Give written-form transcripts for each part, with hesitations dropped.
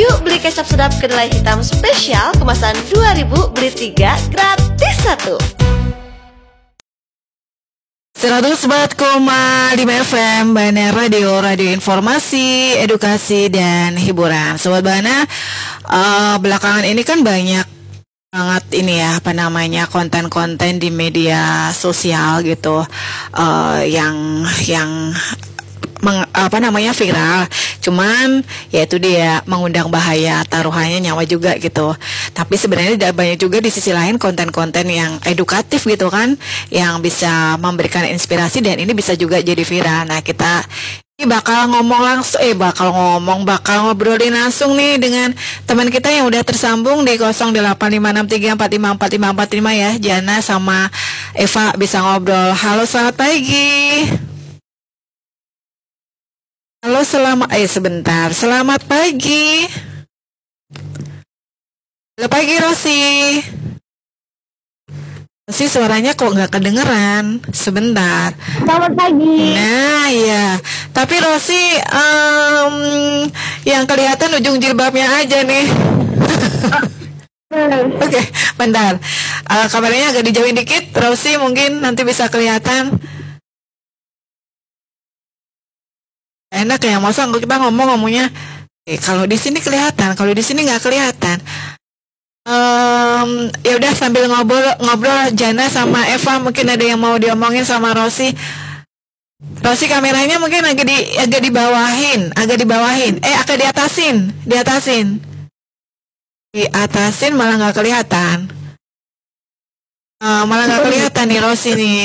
Yuk beli kecap sedap kedelai hitam spesial kemasan 2000, beli 3 gratis 1. 104,5 FM Bana Radio, radio informasi, edukasi, dan hiburan. Sobat Bana, belakangan ini kan banyak banget ini ya, apa namanya, konten-konten di media sosial gitu, yang viral. Cuman ya itu dia, mengundang bahaya, taruhannya nyawa juga gitu. Tapi sebenarnya tidak banyak juga di sisi lain konten-konten yang edukatif gitu kan, yang bisa memberikan inspirasi dan ini bisa juga jadi viral. Nah, kita ini bakal ngobrolin langsung nih dengan teman kita yang udah tersambung di 085634545455 ya. Jana sama Eva bisa ngobrol. Halo, selamat pagi. Halo, selamat pagi. Halo pagi, Rosi. Rosi, suaranya kok nggak kedengeran. Sebentar. Selamat pagi. Nah, ya. Tapi Rosi, yang kelihatan ujung jilbabnya aja nih. Oke, bentar. Kameranya agak dijauhin dikit, Rosi, mungkin nanti bisa kelihatan. Enak ya, masa kita ngomongnya kalau di sini kelihatan, kalau di sini nggak kelihatan. Ya udah, sambil ngobrol Jana sama Eva, mungkin ada yang mau diomongin sama Rosi. Rosi, kameranya mungkin agak dibawahin, agak diatasin. Diatasin malah nggak kelihatan. Malah nggak kelihatan nih Rosi nih.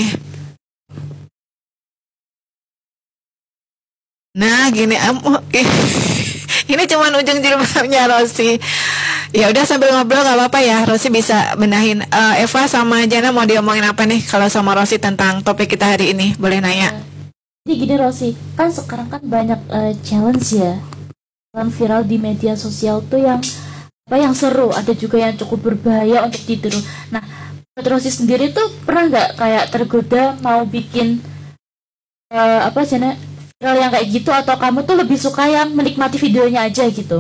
Nah, gini, ini cuman ujung jilbabnya Rosi. Ya udah, sambil ngobrol nggak apa-apa ya, Rosi bisa benahin. Eva sama Jana mau diomongin apa nih kalau sama Rosi tentang topik kita hari ini? Boleh nanya? Jadi gini Rosi, kan sekarang kan banyak challenge ya, yang viral di media sosial tuh yang seru, ada juga yang cukup berbahaya untuk ditiru. Nah, menurut Rosi sendiri tuh pernah nggak kayak tergoda mau bikin Jana viral yang kayak gitu, atau kamu tuh lebih suka yang menikmati videonya aja gitu?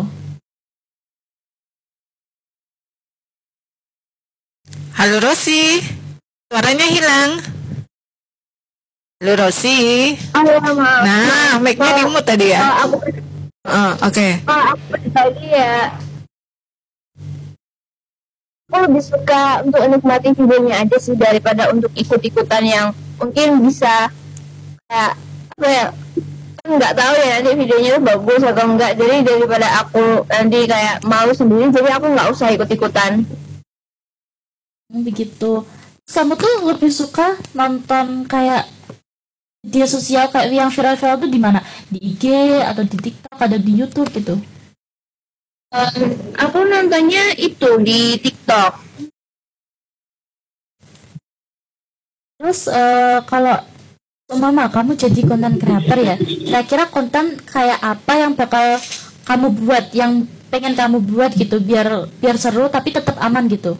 Halo Rosi, suaranya hilang. Halo Rosi. Halo, maaf. Nah, mic-nya di-mute tadi ya? Oke. Aku tadi ya. Aku lebih suka untuk menikmati videonya aja sih, daripada untuk ikut-ikutan yang mungkin bisa kayak apa ya, kan nggak tahu ya nanti videonya itu bagus atau enggak. Jadi daripada aku nanti kayak malu sendiri, jadi aku nggak usah ikut-ikutan. Begitu. Kamu tuh lebih suka nonton kayak media sosial kayak yang viral-viral tuh di mana? Di IG atau di TikTok atau di YouTube gitu? Aku nontonnya itu di TikTok. Terus kalau Mama, kamu jadi konten creator ya, kira-kira konten kayak apa yang bakal kamu buat, yang pengen kamu buat gitu, biar seru tapi tetap aman gitu?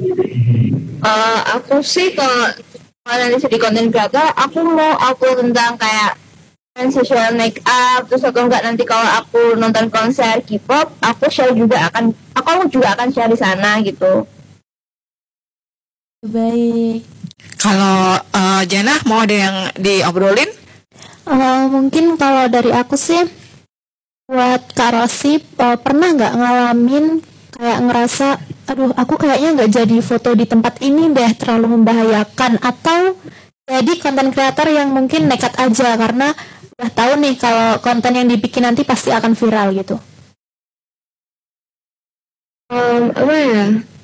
Aku sih kalau nanti jadi konten creator, aku mau upload tentang kayak sensation make up, terus atau enggak nanti kalau aku nonton konser K-pop, aku juga akan share di sana gitu. Baik. Kalau Jana mau ada yang diobrolin? Mungkin kalau dari aku sih, buat Kak Rosi, pernah nggak ngalamin kayak ngerasa, aduh aku kayaknya nggak jadi foto di tempat ini deh, terlalu membahayakan, atau jadi konten kreator yang mungkin nekat aja karena udah tahu nih kalau konten yang dibikin nanti pasti akan viral gitu? Apa ya?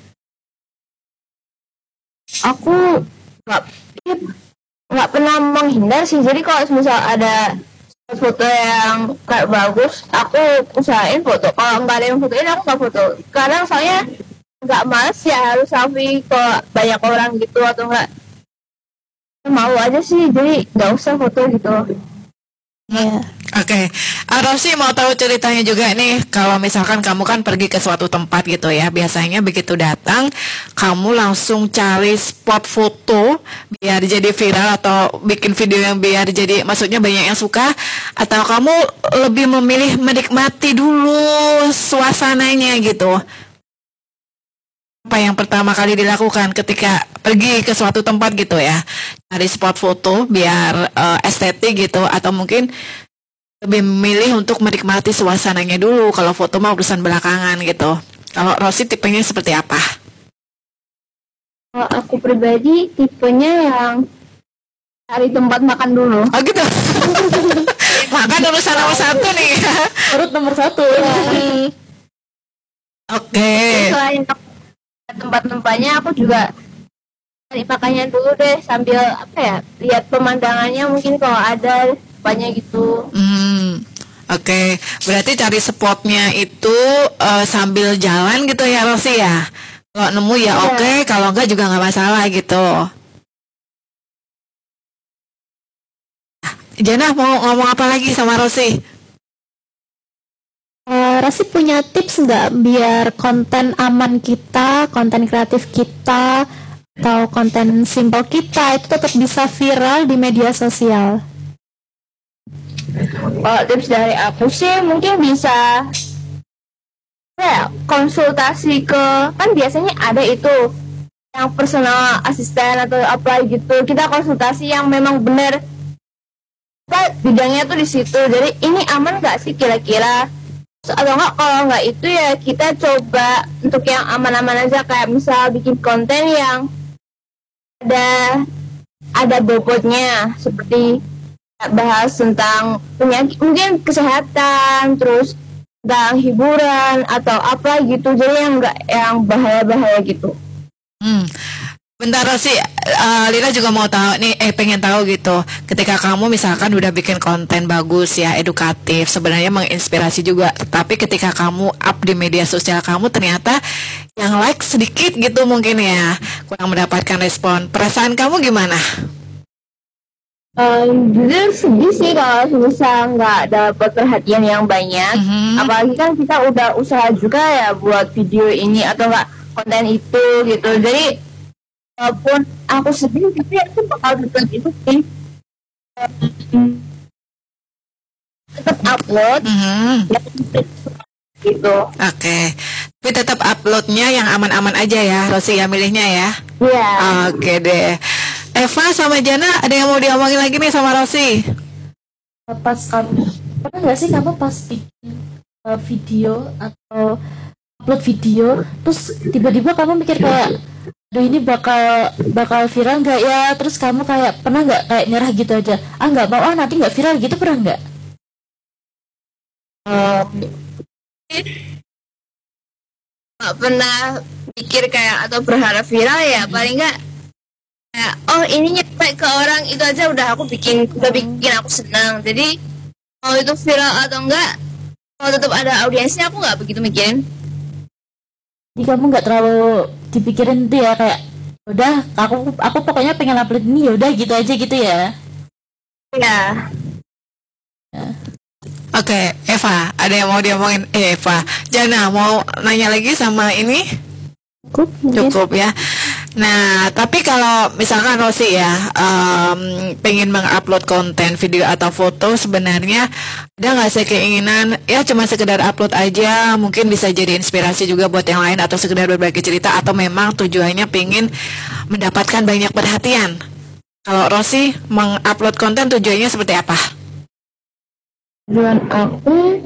Aku nggak pernah menghindar sih. Jadi kalau misal ada foto yang kayak bagus, aku usahain foto. Kalau nggak ada yang fotoin, aku nggak foto. Kadang soalnya nggak males ya harus selfie ke banyak orang gitu, atau nggak mau aja sih, jadi nggak usah foto gitu. Iya. Oke, Rosi mau tahu ceritanya juga nih. Kalau misalkan kamu kan pergi ke suatu tempat gitu ya, biasanya begitu datang, kamu langsung cari spot foto biar jadi viral atau bikin video yang biar jadi, maksudnya banyak yang suka, atau kamu lebih memilih menikmati dulu suasananya gitu. Apa yang pertama kali dilakukan ketika pergi ke suatu tempat gitu ya, cari spot foto biar estetik gitu, atau mungkin lebih memilih untuk menikmati suasananya dulu. Kalau foto mah urusan belakangan gitu. Kalau Rosi tipenya seperti apa? Kalau aku pribadi tipenya yang cari tempat makan dulu. Oh gitu. Makan urusan nomor satu nih. Urut nomor 1. Oke. Selain tempat-tempatnya, aku juga cari makannya dulu deh, sambil apa ya, lihat pemandangannya, mungkin kalau ada banyak gitu. Oke. Berarti cari spotnya itu sambil jalan gitu ya Rosi ya. Kalau nemu ya oke, kalau enggak juga nggak masalah gitu. Jana mau ngomong apa lagi sama Rosi? Rosi punya tips nggak biar konten aman kita, konten kreatif kita, atau konten simpel kita itu tetap bisa viral di media sosial? Kalau tips dari aku sih mungkin bisa ya, konsultasi ke, kan biasanya ada itu yang personal asisten atau apa gitu, kita konsultasi yang memang benar apa bidangnya tuh di situ, jadi ini aman nggak sih kira-kira. Atau enggak, kalau nggak itu ya kita coba untuk yang aman-aman aja, kayak misal bikin konten yang ada bobotnya, seperti bahas tentang penyakit, mungkin kesehatan, terus tentang hiburan atau apa gitu, jadi yang enggak yang bahaya-bahaya gitu. Bentar Rosi, Lila juga mau tahu nih, pengen tahu gitu. Ketika kamu misalkan udah bikin konten bagus ya, edukatif, sebenarnya menginspirasi juga. Tapi ketika kamu up di media sosial kamu, ternyata yang like sedikit gitu mungkin ya, kurang mendapatkan respon. Perasaan kamu gimana? Jujur sedih sih kalau misal nggak dapat perhatian yang banyak. Apalagi kan kita udah usaha juga ya buat video ini atau nggak konten itu gitu. Jadi walaupun aku sedih, tapi aku bakal tetap itu sih, tetap upload gitu. Oke. Tapi tetap uploadnya yang aman-aman aja ya, Rosi ya milihnya ya. Iya. Oke deh. Eva sama Jana, ada yang mau diomongin lagi nih sama Rosi? Pas kamu pernah nggak sih kamu pas bikin video atau upload video, terus tiba-tiba kamu mikir kayak, aduh ini bakal viral nggak ya? Terus kamu kayak pernah nggak kayak nyerah gitu aja? Nggak mau, nanti nggak viral gitu, pernah nggak? Nggak pernah pikir kayak atau berharap viral ya, paling nggak kayak, oh ini nyampe ke orang itu aja udah bikin aku senang. Jadi mau itu viral atau enggak, kalau tetap ada audiensnya, aku nggak begitu mikirin. Jadi kamu nggak terlalu dipikirin tuh ya, kayak udah aku pokoknya pengen upload ini, ya udah gitu aja gitu ya. Ya. Oke, Eva, ada yang mau diomongin? Eva, Jana mau nanya lagi sama ini? Cukup ya. Nah, tapi kalau misalkan Rosi ya pengen mengupload konten video atau foto, sebenarnya ada nggak sih keinginan ya cuma sekedar upload aja, mungkin bisa jadi inspirasi juga buat yang lain, atau sekedar berbagi cerita, atau memang tujuannya pengen mendapatkan banyak perhatian? Kalau Rosi mengupload konten tujuannya seperti apa? Tujuan aku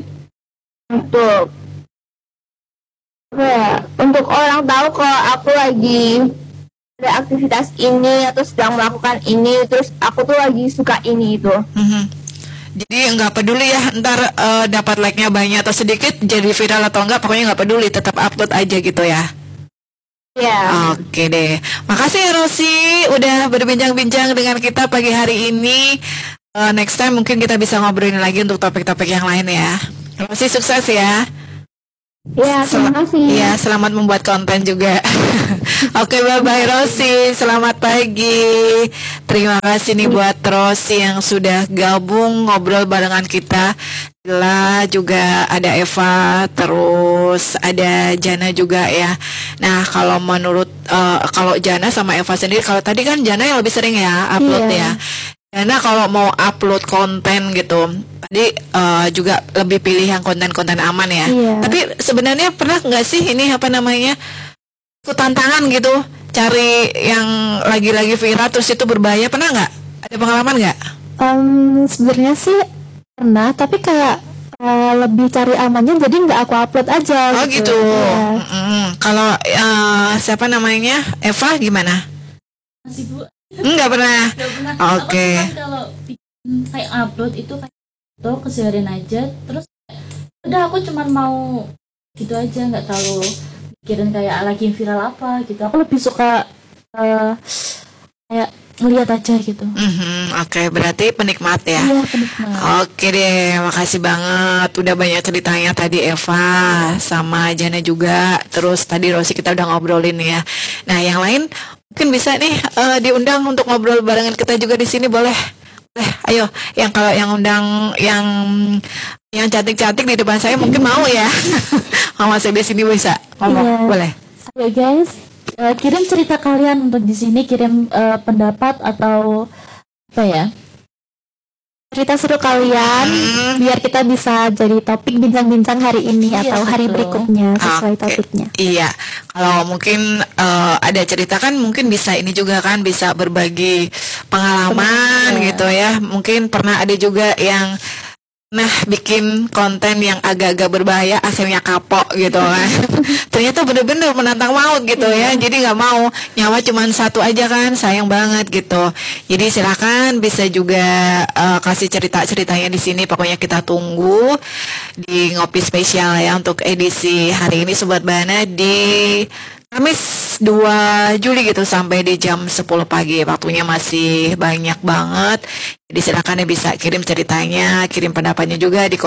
untuk orang tahu kalau aku lagi ada aktivitas ini atau sedang melakukan ini, terus aku tuh lagi suka ini itu. Jadi nggak peduli ya ntar dapat like-nya banyak atau sedikit, jadi viral atau enggak, pokoknya nggak peduli, tetap upload aja gitu ya. Ya. Oke deh, makasih ya Rosi udah berbincang-bincang dengan kita pagi hari ini. Next time mungkin kita bisa ngobrolin lagi untuk topik-topik yang lain ya. Rosi sukses ya. Ya, terima kasih. Iya, selamat membuat konten juga. Oke, bye-bye Rosi. Selamat pagi. Terima kasih nih buat Rosi yang sudah gabung ngobrol barengan kita. Lah juga ada Eva, terus ada Jana juga ya. Nah, kalau menurut kalau Jana sama Eva sendiri, kalau tadi kan Jana yang lebih sering ya upload ya. Jana kalau mau upload konten gitu, tadi juga lebih pilih yang konten-konten aman ya. Tapi sebenarnya pernah nggak sih ini apa namanya ikut tantangan gitu, cari yang lagi-lagi viral terus itu berbahaya, pernah nggak? Ada pengalaman nggak? Sebenarnya sih pernah, tapi kayak lebih cari amannya, jadi nggak aku upload aja. Oh gitu. Ya. Kalau siapa namanya Eva gimana? Masih Bu. Nggak pernah. Oke. Aku kalau bikin kayak upload itu kayak foto keseharian aja, terus udah aku cuma mau gitu aja, nggak terlalu mikirin kayak lagi viral apa gitu. Aku lebih suka kayak ngeliat aja gitu. Oke, berarti penikmat ya. Iya, penikmat. Oke deh, makasih banget. Udah banyak ceritanya tadi Eva sama Jana juga. Terus tadi Rosi kita udah ngobrolin ya. Nah, yang lain mungkin bisa nih diundang untuk ngobrol barengan kita juga di sini, boleh? Ayo, yang kalau yang undang yang cantik-cantik di depan saya mungkin mau ya. Mau masuk di sini bisa ngomong, boleh? Ayo guys. Kirim cerita kalian untuk di sini, kirim pendapat atau apa ya, Cerita seru kalian, biar kita bisa jadi topik bincang-bincang hari ini atau hari berikutnya sesuai topiknya. Iya, kalau mungkin ada cerita kan mungkin bisa ini juga kan, bisa berbagi pengalaman gitu ya. Mungkin pernah ada juga yang bikin konten yang agak-agak berbahaya, akhirnya kapok gitu kan. Ternyata bener-bener menantang maut gitu ya. Jadi nggak mau, nyawa cuma satu aja kan, sayang banget gitu. Jadi silakan bisa juga kasih cerita-ceritanya di sini. Pokoknya kita tunggu di Ngopi Spesial ya untuk edisi hari ini Sobat Bahana di Kamis 2 Juli gitu sampai di jam 10 pagi. Waktunya masih banyak banget. Jadi silakan ya bisa kirim ceritanya, kirim pendapatnya juga di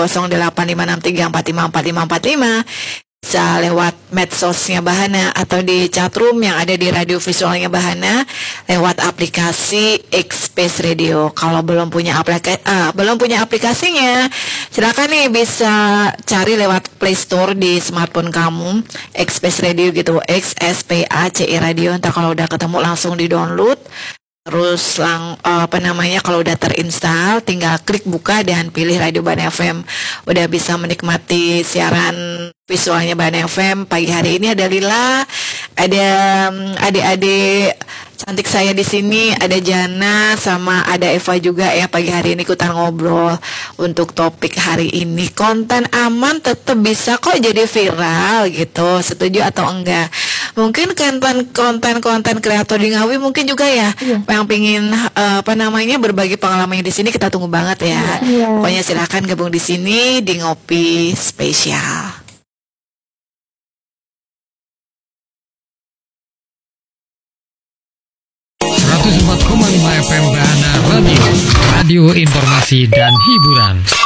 085634545545. Bisa lewat medsosnya Bahana atau di chatroom yang ada di radio visualnya Bahana lewat aplikasi X-Space Radio. Kalau belum punya aplikasinya, silakan nih bisa cari lewat Play Store di smartphone kamu, X-Space Radio gitu, XSPACI Radio. Ntar kalau udah ketemu langsung di download. Terus kalau udah terinstall tinggal klik buka dan pilih Radio Bahana FM. Udah bisa menikmati siaran visualnya Bahana FM. Pagi hari ini ada Lila, ada adik-adik cantik saya di sini, ada Jana sama ada Eva juga ya. Pagi hari ini ikutan ngobrol untuk topik hari ini. Konten aman tetap bisa kok jadi viral gitu. Setuju atau enggak? Mungkin konten kreator di Ngawi mungkin juga ya, yang pingin berbagi pengalamannya di sini, kita tunggu banget ya. Pokoknya silakan gabung di sini di Ngopi Spesial. FM Bahana Radio, radio informasi dan hiburan.